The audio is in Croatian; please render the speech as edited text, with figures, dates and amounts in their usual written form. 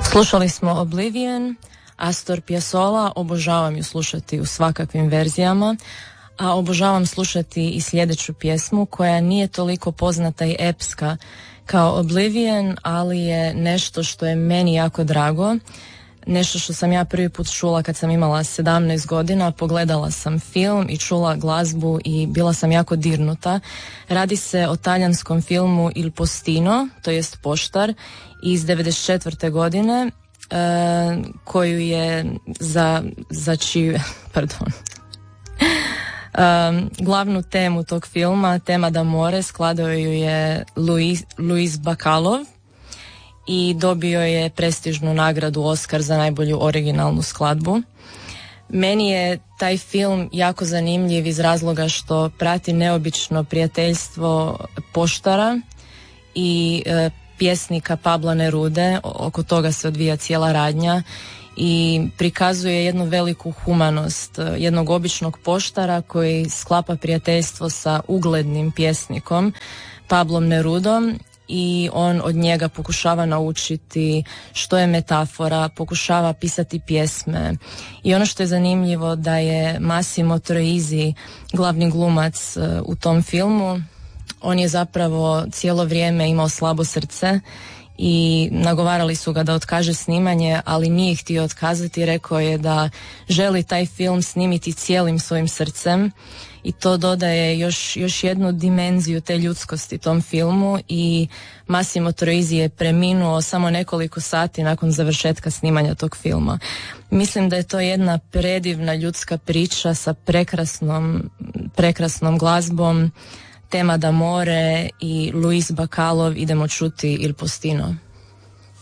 Slušali smo Oblivion, Astor Piazzolla, obožavam ju slušati u svakakvim verzijama, a obožavam slušati i sljedeću pjesmu koja nije toliko poznata i epska kao Oblivion, ali je nešto što je meni jako drago, nešto što sam ja prvi put čula kad sam imala 17 godina, pogledala sam film i čula glazbu i bila sam jako dirnuta. Radi se o talijanskom filmu Il Postino, to jest Poštar, iz 94. godine, koju je za čiju, glavnu temu tog filma, tema d'amore, skladao ju je Luis Bacalov i dobio je prestižnu nagradu Oscar za najbolju originalnu skladbu. Meni je taj film jako zanimljiv iz razloga što prati neobično prijateljstvo poštara i pjesnika Pabla Nerude, oko toga se odvija cijela radnja i prikazuje jednu veliku humanost jednog običnog poštara koji sklapa prijateljstvo sa uglednim pjesnikom Pablom Nerudom i on od njega pokušava naučiti što je metafora, pokušava pisati pjesme. I ono što je zanimljivo da je Massimo Troisi glavni glumac u tom filmu. On je zapravo cijelo vrijeme imao slabo srce i nagovarali su ga da otkaže snimanje, ali nije htio otkazati. Rekao je da želi taj film snimiti cijelim svojim srcem i to dodaje još jednu dimenziju te ljudskosti tom filmu i Massimo Troisi je preminuo samo nekoliko sati nakon završetka snimanja tog filma. Mislim da je to jedna predivna ljudska priča sa prekrasnom glazbom, tema d'amore i Luis Bacalov. Idemo čuti Il Postino.